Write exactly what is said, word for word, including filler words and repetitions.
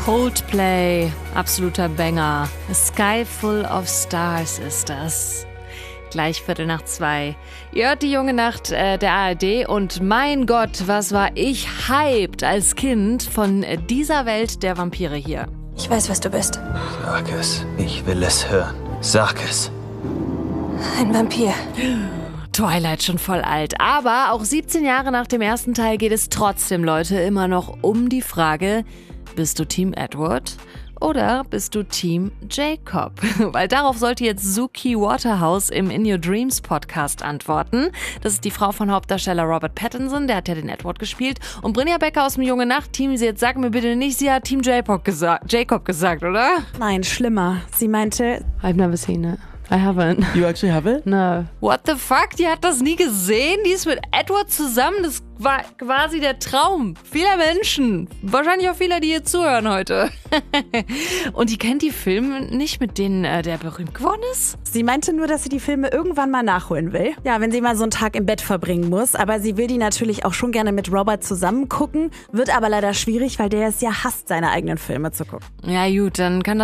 Coldplay, absoluter Banger. A Sky Full of Stars ist das. Gleich Viertel nach zwei. Ihr hört die junge Nacht äh, der A R D und mein Gott, was war ich hyped als Kind von dieser Welt der Vampire hier. Ich weiß, was du bist. Sag es. Ich will es hören. Sag es. Ein Vampir. Twilight schon voll alt. Aber auch siebzehn Jahre nach dem ersten Teil geht es trotzdem, Leute, immer noch um die Frage, bist du Team Edward oder bist du Team Jacob? Weil darauf sollte jetzt Suki Waterhouse im In Your Dreams Podcast antworten. Das ist die Frau von Hauptdarsteller Robert Pattinson, der hat ja den Edward gespielt. Und Brynja Becker aus dem Junge Nacht Team, sie jetzt sag mir bitte nicht, sie hat Team Jacob, gesa- Jacob gesagt, oder? Nein, schlimmer. Sie meinte... I've never seen it. I haven't. You actually have it? No. What the fuck? Die hat das nie gesehen? Die ist mit Edward zusammen? Das war quasi der Traum vieler Menschen. Wahrscheinlich auch vieler, die hier zuhören heute. Und die kennt die Filme nicht, mit denen äh, der berühmt geworden ist? Sie meinte nur, dass sie die Filme irgendwann mal nachholen will. Ja, wenn sie mal so einen Tag im Bett verbringen muss. Aber sie will die natürlich auch schon gerne mit Robert zusammen gucken. Wird aber leider schwierig, weil der es ja hasst, seine eigenen Filme zu gucken. Ja gut, dann kann das